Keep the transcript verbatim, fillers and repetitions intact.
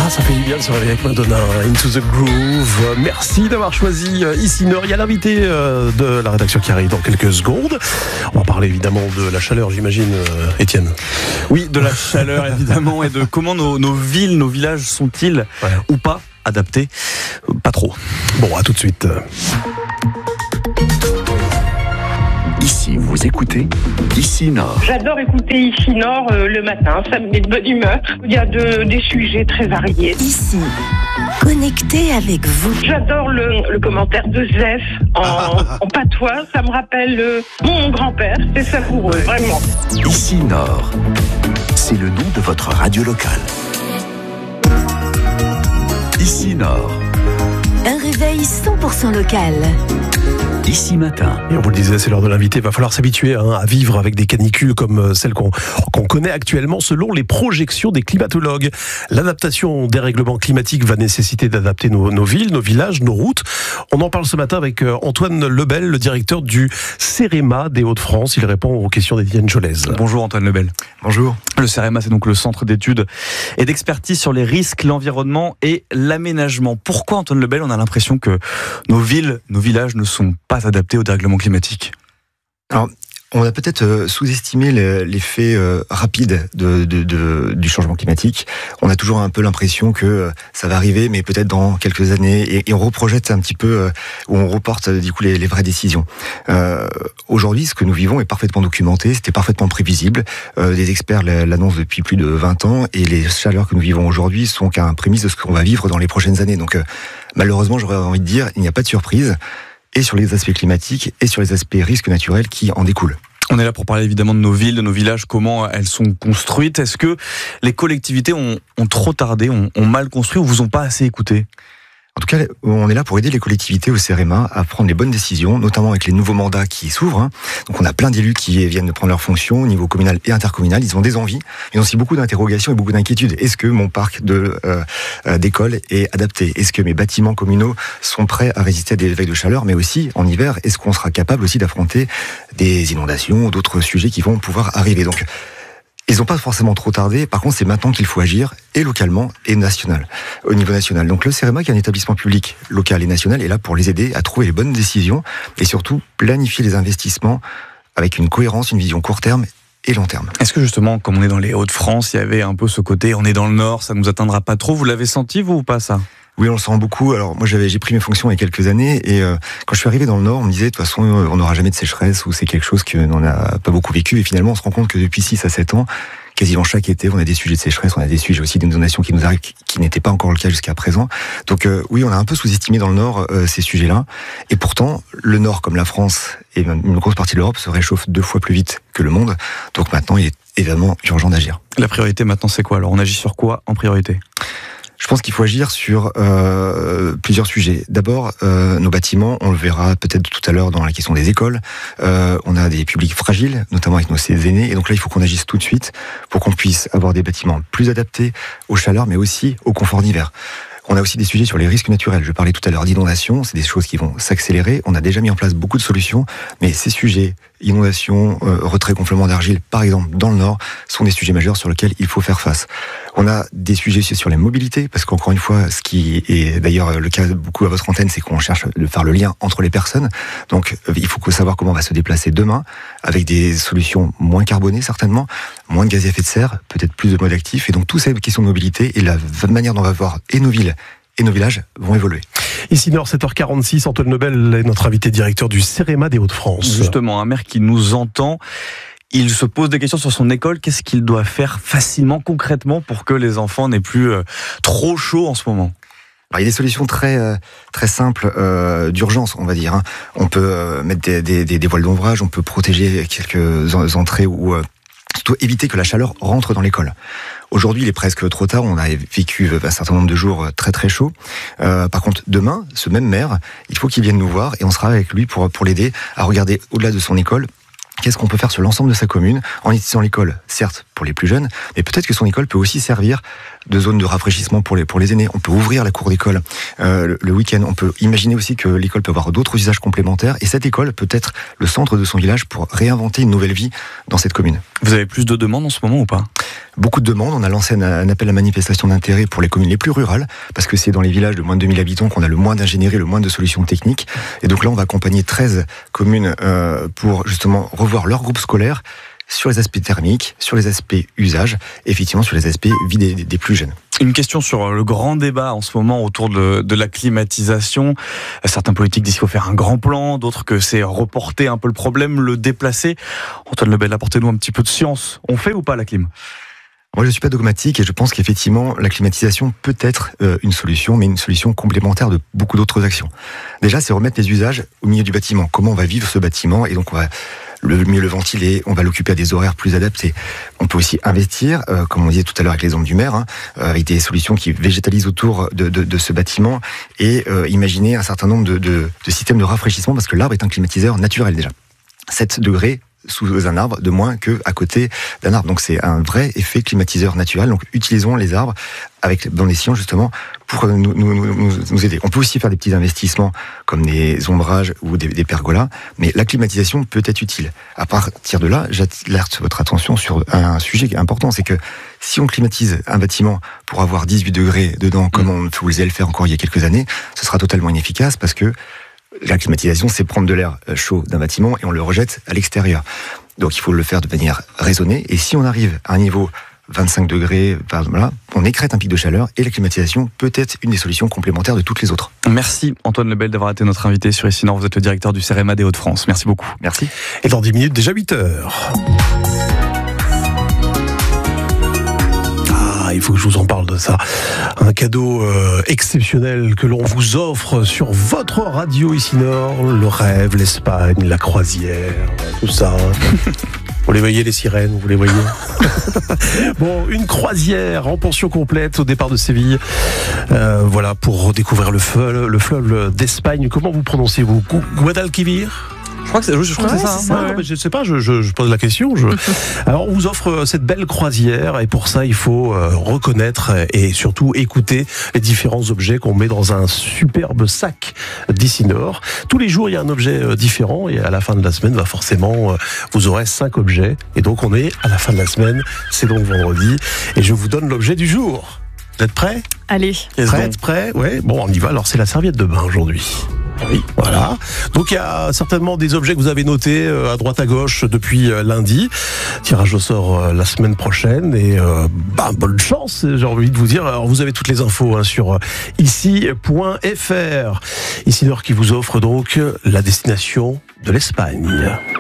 Ah, ça fait du bien de se réveiller avec Madonna, Into the Groove. Merci d'avoir choisi Ici Nord. Il y a l'invité de la rédaction qui arrive dans quelques secondes. On va parler évidemment de la chaleur, j'imagine, Étienne. Oui, de la chaleur évidemment, et de comment nos, nos villes, nos villages sont-ils ouais. ou pas adaptés. Pas trop. Bon, à tout de suite. Ici, vous écoutez Ici Nord. J'adore écouter Ici Nord euh, le matin, ça me met de bonne humeur. Il y a de, des sujets très variés. Ici, connecté avec vous. J'adore le, le commentaire de Zef en, en patois, ça me rappelle euh, mon grand-père, c'est savoureux, vraiment. Ici Nord, c'est le nom de votre radio locale. Ici Nord. Un réveil cent pour cent local. Ici Matin. Et on vous le disait, c'est l'heure de l'invité. Il va falloir s'habituer hein, à vivre avec des canicules comme celles qu'on, qu'on connaît actuellement selon les projections des climatologues. L'adaptation au dérèglement climatique va nécessiter d'adapter nos, nos villes, nos villages, nos routes. On en parle ce matin avec Antoine Lebel, le directeur du CEREMA des Hauts-de-France. Il répond aux questions d'Étienne Jolèze. Bonjour Antoine Lebel. Bonjour. Le CEREMA, c'est donc le centre d'études et d'expertise sur les risques, l'environnement et l'aménagement. Pourquoi, Antoine Lebel, on a l'impression que nos villes, nos villages ne sont pas adaptés au dérèglement climatique? Alors, on a peut-être euh, sous-estimé le, l'effet euh, rapide de, de, de, du changement climatique. On a toujours un peu l'impression que euh, ça va arriver, mais peut-être dans quelques années, et, et on reprojette un petit peu, euh, ou on reporte du coup les, les vraies décisions. Euh, aujourd'hui, ce que nous vivons est parfaitement documenté, c'était parfaitement prévisible. Euh, des experts l'annoncent depuis plus de vingt ans, et les chaleurs que nous vivons aujourd'hui sont qu'un prémisse de ce qu'on va vivre dans les prochaines années. Donc, euh, malheureusement, j'aurais envie de dire, il n'y a pas de surprise. Et sur les aspects climatiques et sur les aspects risques naturels qui en découlent. On est là pour parler évidemment de nos villes, de nos villages, comment elles sont construites. Est-ce que les collectivités ont, ont trop tardé, ont, ont mal construit ou vous ont pas assez écouté ? En tout cas, on est là pour aider les collectivités au CEREMA à prendre les bonnes décisions, notamment avec les nouveaux mandats qui s'ouvrent. Donc on a plein d'élus qui viennent de prendre leurs fonctions au niveau communal et intercommunal. Ils ont des envies, ils ont aussi beaucoup d'interrogations et beaucoup d'inquiétudes. Est-ce que mon parc de, euh, d'école est adapté ? Est-ce que mes bâtiments communaux sont prêts à résister à des vagues de chaleur ? Mais aussi, en hiver, est-ce qu'on sera capable aussi d'affronter des inondations ou d'autres sujets qui vont pouvoir arriver ? Donc, ils n'ont pas forcément trop tardé. Par contre, c'est maintenant qu'il faut agir, et localement, et national, au niveau national. Donc le CEREMA, qui est un établissement public local et national, est là pour les aider à trouver les bonnes décisions, et surtout planifier les investissements avec une cohérence, une vision court terme et long terme. Est-ce que justement, comme on est dans les Hauts-de-France, il y avait un peu ce côté, on est dans le Nord, ça ne nous atteindra pas trop, vous l'avez senti, vous, ou pas, ça ? Oui, on le sent beaucoup. Alors moi, j'avais, j'ai pris mes fonctions il y a quelques années, et euh, quand je suis arrivé dans le Nord, on me disait de toute façon, on n'aura jamais de sécheresse, ou c'est quelque chose qu'on n'a pas beaucoup vécu. Et finalement, on se rend compte que depuis six à sept ans, quasiment chaque été, on a des sujets de sécheresse, on a des sujets aussi d'inondation qui nous arrivent, qui, qui n'étaient pas encore le cas jusqu'à présent. Donc euh, oui, on a un peu sous-estimé dans le Nord euh, ces sujets-là. Et pourtant, le Nord, comme la France et même une grosse partie de l'Europe, se réchauffe deux fois plus vite que le monde. Donc maintenant, il est évidemment urgent d'agir. La priorité maintenant, c'est quoi ? Alors on agit sur quoi en priorité ? Je pense qu'il faut agir sur euh, plusieurs sujets. D'abord, euh, nos bâtiments, on le verra peut-être tout à l'heure dans la question des écoles. Euh, on a des publics fragiles, notamment avec nos aînés. Et donc là, il faut qu'on agisse tout de suite pour qu'on puisse avoir des bâtiments plus adaptés aux chaleurs, mais aussi au confort d'hiver. On a aussi des sujets sur les risques naturels. Je parlais tout à l'heure d'inondation, c'est des choses qui vont s'accélérer. On a déjà mis en place beaucoup de solutions, mais ces sujets, inondation, euh, retrait, gonflement d'argile, par exemple, dans le Nord, sont des sujets majeurs sur lesquels il faut faire face. On a des sujets aussi sur les mobilités, parce qu'encore une fois, ce qui est d'ailleurs le cas beaucoup à votre antenne, c'est qu'on cherche à faire le lien entre les personnes. Donc, il faut savoir comment on va se déplacer demain, avec des solutions moins carbonées certainement, moins de gaz à effet de serre, peut-être plus de modes actifs. Et donc, toutes ces questions de mobilité et la manière dont on va voir et nos villes et nos villages vont évoluer. Ici Nord, sept heures quarante-six, Antoine Lebel est notre invité directeur du CEREMA des Hauts-de-France. Justement, un maire qui nous entend, il se pose des questions sur son école. Qu'est-ce qu'il doit faire facilement, concrètement, pour que les enfants n'aient plus euh, trop chaud en ce moment ? Alors, il y a des solutions très euh, très simples euh, d'urgence, on va dire. Hein. On peut euh, mettre des, des, des, des voiles d'ombrage, on peut protéger quelques entrées ou euh, surtout éviter que la chaleur rentre dans l'école. Aujourd'hui, il est presque trop tard. On a vécu un certain nombre de jours très très chauds. Euh, par contre, demain, ce même maire, il faut qu'il vienne nous voir et on sera avec lui pour pour l'aider à regarder au-delà de son école. Qu'est-ce qu'on peut faire sur l'ensemble de sa commune en utilisant l'école, certes, pour les plus jeunes, mais peut-être que son école peut aussi servir de zone de rafraîchissement pour les, pour les aînés. On peut ouvrir la cour d'école euh, le, le week-end. On peut imaginer aussi que l'école peut avoir d'autres usages complémentaires et cette école peut être le centre de son village pour réinventer une nouvelle vie dans cette commune. Vous avez plus de demandes en ce moment ou pas ? Beaucoup de demandes. On a lancé un, un appel à manifestation d'intérêt pour les communes les plus rurales, parce que c'est dans les villages de moins de deux mille habitants qu'on a le moins d'ingénierie, le moins de solutions techniques. Et donc là, on va accompagner treize communes euh, pour justement revoir leur groupe scolaire sur les aspects thermiques, sur les aspects usage, et effectivement sur les aspects vie des, des plus jeunes. Une question sur le grand débat en ce moment autour de, de la climatisation. Certains politiques disent qu'il faut faire un grand plan, d'autres que c'est reporter un peu le problème, le déplacer. Antoine Lebel, apportez-nous un petit peu de science. On fait ou pas la clim ? Moi, je ne suis pas dogmatique et je pense qu'effectivement, la climatisation peut être euh, une solution, mais une solution complémentaire de beaucoup d'autres actions. Déjà, c'est remettre les usages au milieu du bâtiment. Comment on va vivre ce bâtiment ? Et donc, on va le mieux le ventiler, on va l'occuper à des horaires plus adaptés. On peut aussi investir, euh, comme on disait tout à l'heure avec l'exemple du maire, hein, euh, avec des solutions qui végétalisent autour de, de, de ce bâtiment et euh, imaginer un certain nombre de, de, de systèmes de rafraîchissement parce que l'arbre est un climatiseur naturel déjà. sept degrés sous un arbre de moins qu'à côté d'un arbre. Donc c'est un vrai effet climatiseur naturel. Donc utilisons les arbres avec, dans les sillons justement pour nous, nous, nous, nous aider. On peut aussi faire des petits investissements comme des ombrages ou des, des pergolas, mais la climatisation peut être utile. À partir de là, j'alerte votre attention sur un sujet important, c'est que si on climatise un bâtiment pour avoir dix-huit degrés dedans, comme on faisait le faire encore il y a quelques années, ce sera totalement inefficace parce que la climatisation, c'est prendre de l'air chaud d'un bâtiment et on le rejette à l'extérieur. Donc il faut le faire de manière raisonnée. Et si on arrive à un niveau vingt-cinq degrés, voilà, on écrète un pic de chaleur et la climatisation peut être une des solutions complémentaires de toutes les autres. Merci Antoine Lebel d'avoir été notre invité sur Ici Nord. Vous êtes le directeur du CEREMA des Hauts-de-France. Merci beaucoup. Merci. Et dans dix minutes, déjà huit heures. Il faut que je vous en parle de ça. Un cadeau euh, exceptionnel que l'on vous offre sur votre radio Ici Nord. Le rêve, l'Espagne, la croisière, tout ça. Vous les voyez les sirènes, vous les voyez. Bon, une croisière en pension complète au départ de Séville. Euh, voilà, pour redécouvrir le fleuve, le fleuve d'Espagne. Comment vous prononcez-vous ? Guadalquivir ? Je crois que c'est, je crois ouais, que c'est ça. C'est ça. Ouais, non, mais je sais pas, je, je, je pose la question. Je... Alors, on vous offre cette belle croisière et pour ça, il faut euh, reconnaître et surtout écouter les différents objets qu'on met dans un superbe sac d'Ici Nord. Tous les jours, il y a un objet euh, différent et à la fin de la semaine, bah, forcément, euh, vous aurez cinq objets. Et donc, on est à la fin de la semaine. C'est donc vendredi et je vous donne l'objet du jour. Vous êtes prêts ? Allez. Prêts, prêts ? Ouais. Bon, on y va. Alors, c'est la serviette de bain aujourd'hui. Oui, voilà. Donc il y a certainement des objets que vous avez notés à droite à gauche depuis lundi. Tirage au sort la semaine prochaine et euh, bah, bonne chance, j'ai envie de vous dire. Alors vous avez toutes les infos hein, sur ici point f r. Ici Nord qui vous offre donc la destination de l'Espagne.